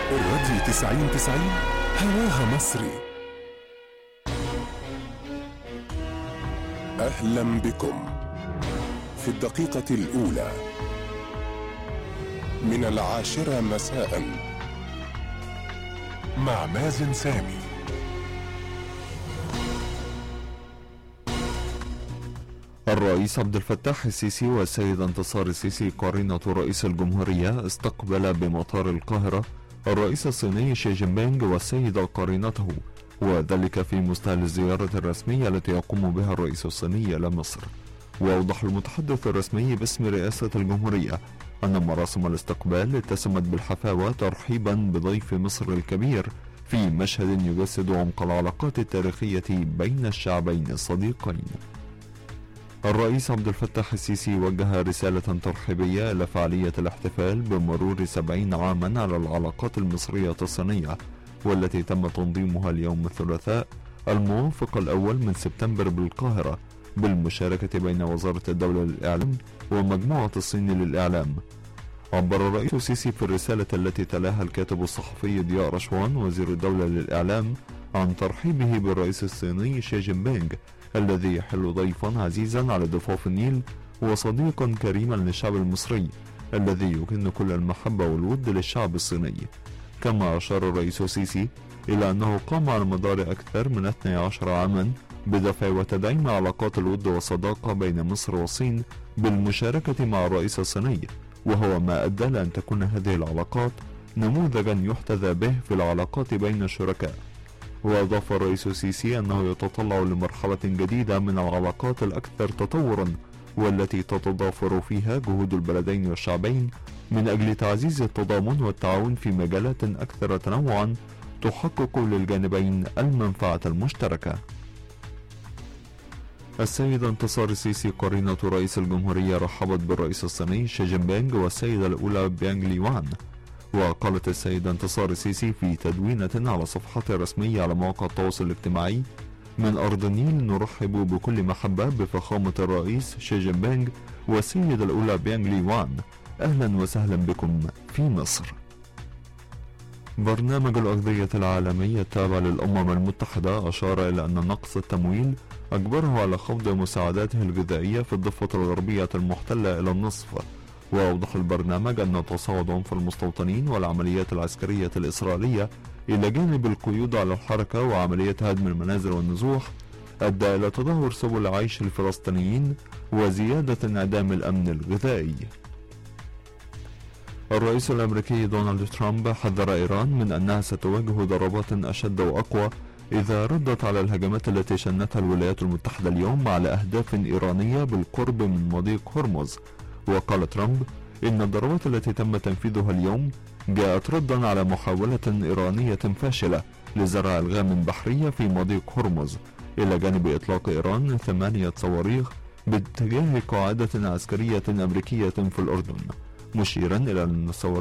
الراديو 90-90 هواها مصري. أهلا بكم في الدقيقة الأولى من 10 مساء مع مازن سامي. الرئيس عبد الفتاح السيسي والسيد انتصار السيسي قرينة رئيس الجمهورية استقبل بمطار القاهرة الرئيس الصيني شي جين بينغ والسيد قرينته، وذلك في مستهل الزيارة الرسمية التي يقوم بها الرئيس الصيني إلى مصر. وأوضح المتحدث الرسمي باسم رئاسة الجمهورية أن مراسم الاستقبال اتسمت بالحفاوة ترحيبا بضيف مصر الكبير في مشهد يجسد عمق العلاقات التاريخية بين الشعبين الصديقين. الرئيس عبد الفتاح السيسي وجه رسالة ترحيبية إلى فعالية الاحتفال بمرور 70 عاما على العلاقات المصرية الصينية، والتي تم تنظيمها اليوم الثلاثاء الموافق الأول من سبتمبر بالقاهرة بالمشاركة بين وزارة الدولة للإعلام ومجموعة الصين للإعلام. عبر الرئيس السيسي في الرسالة التي تلاها الكاتب الصحفي ضياء رشوان وزير الدولة للإعلام عن ترحيبه بالرئيس الصيني شي جين بينغ الذي يحل ضيفا عزيزا على ضفاف النيل وصديقا كريما للشعب المصري الذي يكن كل المحبة والود للشعب الصيني. كما أشار الرئيس السيسي إلى أنه قام على مدار أكثر من 12 عاما بدفع وتدعيم علاقات الود والصداقة بين مصر والصين بالمشاركة مع الرئيس الصيني، وهو ما أدى لأن تكون هذه العلاقات نموذجا يحتذى به في العلاقات بين الشركاء. وأضاف الرئيس السيسي أنه يتطلع لمرحلة جديدة من العلاقات الأكثر تطورا، والتي تتضافر فيها جهود البلدين والشعبين من أجل تعزيز التضامن والتعاون في مجالات أكثر تنوعا تحقق للجانبين المنفعة المشتركة. السيد انتصار السيسي قرينة رئيس الجمهورية رحبت بالرئيس الصيني شي جين بينغ والسيدة الأولى بيانغ ليوان. وقالت السيد انتصار السيسي في تدوينة على صفحته الرسمية على مواقع التواصل الاجتماعي: من أرض النيل نرحب بكل محبة بفخامة الرئيس شي جين بينغ والسيدة الأولى بيانغ ليوان، أهلا وسهلا بكم في مصر. برنامج الأغذية العالمي التابع للأمم المتحدة أشار إلى أن نقص التمويل أجبره على خفض مساعداته الغذائية في الضفة الغربية المحتلة إلى النصف. وأوضح البرنامج أن تصاعد عنف المستوطنين والعمليات العسكرية الإسرائيلية إلى جانب القيود على الحركة وعملية هدم المنازل والنزوح أدى إلى تدهور سبل عيش الفلسطينيين وزيادة انعدام الأمن الغذائي. الرئيس الأمريكي دونالد ترامب حذر إيران من أنها ستواجه ضربات أشد وأقوى إذا ردت على الهجمات التي شنتها الولايات المتحدة اليوم على أهداف إيرانية بالقرب من مضيق هرمز. وقال ترامب إن الضربات التي تم تنفيذها اليوم جاءت ردا على محاولة إيرانية فاشلة لزرع ألغام بحرية في مضيق هرمز، إلى جانب إطلاق إيران 8 صواريخ باتجاه قاعدة عسكرية أمريكية في الأردن، مشيرا إلى أن